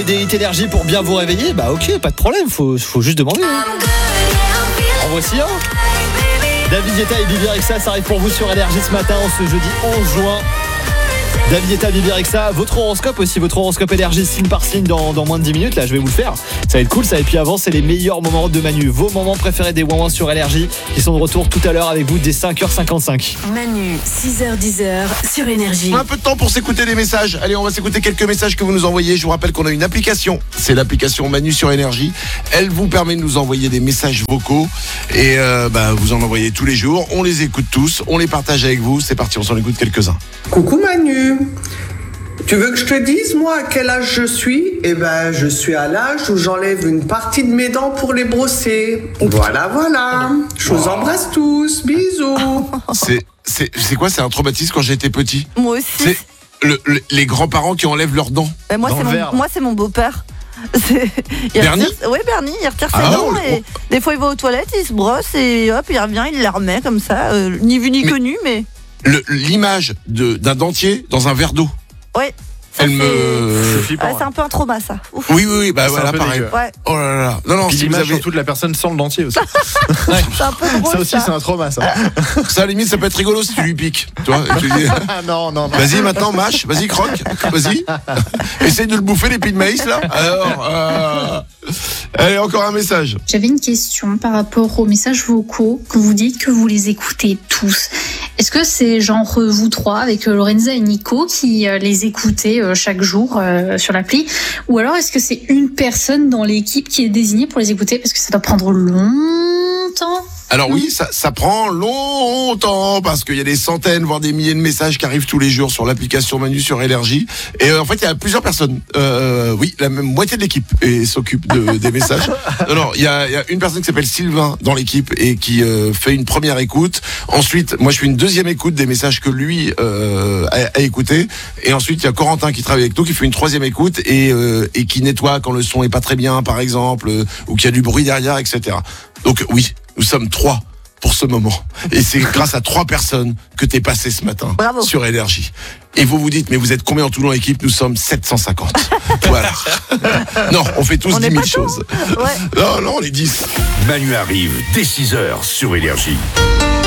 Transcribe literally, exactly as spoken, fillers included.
Des énergies pour bien vous réveiller, bah ok, pas de problème, faut, faut juste demander. Hein. En voici un. David Guetta et Bebe Rexha, ça arrive pour vous sur Énergie ce matin, ce jeudi onze juin. David Guetta, Bebe Rexha, votre horoscope aussi, votre horoscope énergie signe par signe dans, dans moins de dix minutes. Là, je vais vous le faire. Ça va être cool, ça. Et puis avant, c'est les meilleurs moments de Manu. Vos moments préférés des Ouin-Ouin sur Énergie qui sont de retour tout à l'heure avec vous dès cinq heures cinquante-cinq. Manu, six heures dix sur Énergie. On a un peu de temps pour s'écouter les messages. Allez, on va s'écouter quelques messages que vous nous envoyez. Je vous rappelle qu'on a une application. C'est l'application Manu sur Énergie. Elle vous permet de nous envoyer des messages vocaux. Et euh, bah, vous en envoyez tous les jours. On les écoute tous. On les partage avec vous. C'est parti, on s'en écoute quelques-uns. Coucou Manu. Tu veux que je te dise, moi, à quel âge je suis ? Eh ben, je suis à l'âge où j'enlève une partie de mes dents pour les brosser. Voilà, voilà. Je vous embrasse tous. Bisous. C'est, c'est, c'est quoi ? C'est un traumatisme quand j'étais petit ? Moi aussi. C'est le, le- les grands-parents qui enlèvent leurs dents. Ben, moi, Dans c'est le mon, verre. moi, c'est mon beau-père. C'est- il Bernie retire- Oui, Bernie, il retire ses Ah, dents oh, et des fois il va aux toilettes, il se brosse et hop, il revient, il les remet comme ça, euh, ni vu ni Mais- connu, mais Le- l'image de, d'un dentier dans un verre d'eau. ouais. Ça, Elle c'est... me. C'est flippant. Ah, c'est un peu un trauma ça. Ouf. Oui, oui, oui. Bah C'est voilà, un peu pareil. dégueu. Ouais, Oh là là. Non, non, Puis si vous l'image avez. surtout de la personne sans le dentier aussi. c'est un peu drôle Ça aussi, c'est un trauma, ça. Ça, à la limite, ça peut être rigolo si tu lui piques. Tu vois, tu dis, Ah non, non, non. vas-y, maintenant, mâche. Vas-y, croque. Vas-y. Essaye de le bouffer, les pis de maïs, là. Alors, euh... allez, encore un message. J'avais une question par rapport aux messages vocaux que vous dites que vous les écoutez tous. Est-ce que c'est genre euh, vous trois avec euh, Lorenza et Nico qui euh, les écoutez euh, chaque jour euh, sur l'appli, ou alors est-ce que c'est une personne dans l'équipe qui est désignée pour les écouter parce que ça doit prendre longtemps? Alors oui, ça, ça prend longtemps parce qu'il y a des centaines, voire des milliers de messages qui arrivent tous les jours sur l'application Manu sur Énergie. Et euh, en fait, il y a plusieurs personnes. Euh, oui, la même moitié de l'équipe et s'occupe de, des messages. Non, non, il y a, il y a une personne qui s'appelle Sylvain dans l'équipe et qui euh, fait une première écoute. Ensuite, moi, je fais une deuxième écoute des messages que lui euh, a, a écouté. Et ensuite, il y a Corentin qui travaille avec nous, qui fait une troisième écoute et, euh, et qui nettoie quand le son est pas très bien, par exemple, euh, ou qu'il y a du bruit derrière, et cetera. Donc oui. Nous sommes trois pour ce moment. Et c'est grâce à trois personnes que t'es passé ce matin. Bravo. Sur Énergie. Et vous vous dites, mais vous êtes combien en tout dans l'équipe ? Nous sommes sept cent cinquante. Voilà. Non, on fait tous On dix n'est mille pas choses. Ouais. Non, non, on est dix. Manu arrive dès six heures sur Énergie.